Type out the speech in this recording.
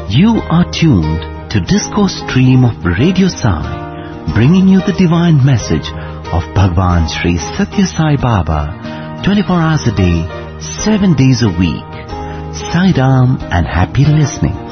You are tuned to Disco Stream of Radio Sai, bringing you the divine message of Bhagwan Sri Satya Sai Baba, 24 hours a day, 7 days a week. Sai Ram and happy listening.